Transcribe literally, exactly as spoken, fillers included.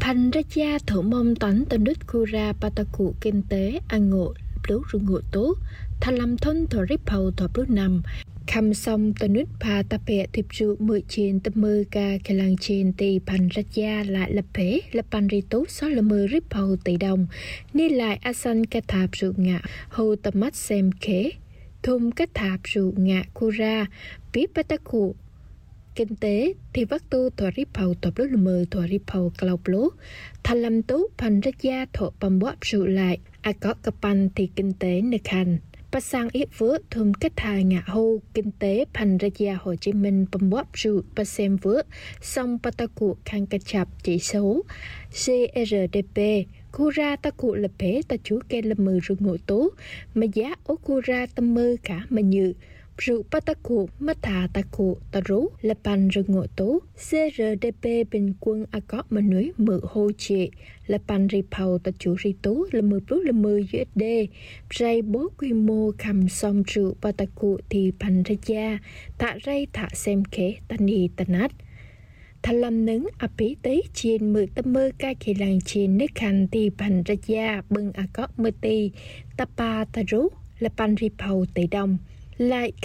Thành ra gia thổ mông toán tần đứt khu ra bà ta cụ kinh tế ăn ngộ lúc rung ngộ tố thà làm thân thổ rip hầu thổ lúc nằm khăm xong tần đứt bà ta bẹ thiệp dụ mười trên tâm mơ ca kê lăng trên tì thành ra gia lại lập bế lập bàn rì tố xó là mơ rip hầu tỷ đồng ni lại asan ca thạp dụ ngạ hầu tầm mắt xem khế thùng các thạp dụ ngạ khu ra biết bà ta cụ kinh tế thì vắt tu thỏa rip hầu thỏa lúc là mờ thỏa rip hầu cào lố thành làm tú thành ra gia thọ bầm bóp dụ lại ai có cặp pan thì kinh tế nực hành bắt sang ít vữa thùng kết thai ngạ hô kinh tế thành ra gia Hồ Chí Minh bầm bóp dụ bắt xem vữa xong bắt ta cụ khang cà chạp chỉ số xê rờ đê pê khu ra ta cụ lập bế ta chú kê là mờ rừng ngộ tố mà giá ố khu ra tâm mơ cả mà như rượu bắt ta cụ mất thả ta cụ ta rú là bàn rừng ngộ tố xê rờ đê pê bình quân a có mà núi mự hô trệ là bàn rì phào ta chủ rì tố là mười plus là mười u ét đê ray bố quy mô khăm xong rượu bắt ta cụ thì bàn ra gia tạ ray thả xem khế ta nì ta nát thà làm nứng a bí tế trên mười tâm mơ ca kỳ làng trên nước khăn thì bàn ra gia bưng a có mơ tì ta pa ta rú là bàn rì phào tỷ đồng lại